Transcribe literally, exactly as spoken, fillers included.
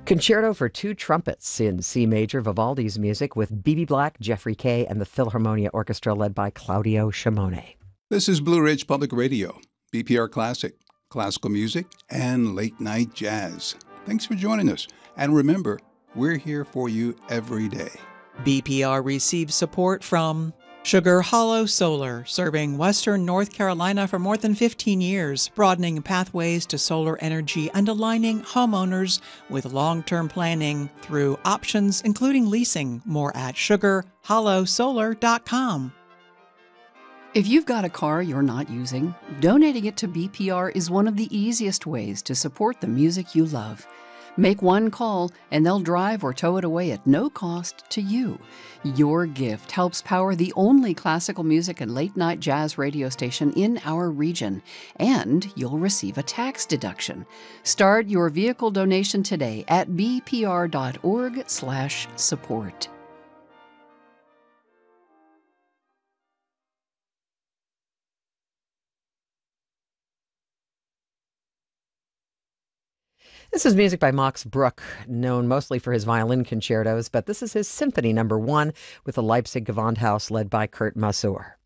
Concerto for Two Trumpets in C major, Vivaldi's music with B B Black, Jeffrey Kay, and the Philharmonia Orchestra led by Claudio Shimone. This is Blue Ridge Public Radio, B P R Classic, classical music, and late night jazz. Thanks for joining us. And remember, we're here for you every day. B P R receives support from Sugar Hollow Solar, serving Western North Carolina for more than fifteen years, broadening pathways to solar energy and aligning homeowners with long-term planning through options including leasing. More at sugar hollow solar dot com. If you've got a car you're not using, donating it to B P R is one of the easiest ways to support the music you love. Make one call and they'll drive or tow it away at no cost to you. Your gift helps power the only classical music and late-night jazz radio station in our region, and you'll receive a tax deduction. Start your vehicle donation today at b p r dot org slash support. This is music by Max Bruch, known mostly for his violin concertos, but this is his Symphony Number One with the Leipzig Gewandhaus led by Kurt Masur.